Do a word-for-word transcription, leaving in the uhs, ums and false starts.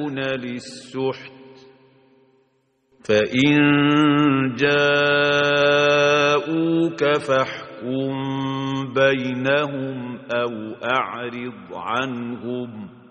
للسحت فإن جاءوك فاحكم بينهم أو أعرض عنهم